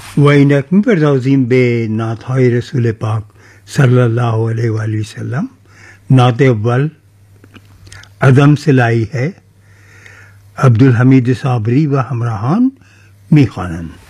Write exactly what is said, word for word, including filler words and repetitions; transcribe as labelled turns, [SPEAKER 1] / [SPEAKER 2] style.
[SPEAKER 1] वइनकम परदाउजीम बे नाथाय रसूल पाक सल्लल्लाहु अलैहि वसल्लम नाते अव्वल अदम से लाई है अब्दुल हमीद साबरी व हमराहान मी खानन।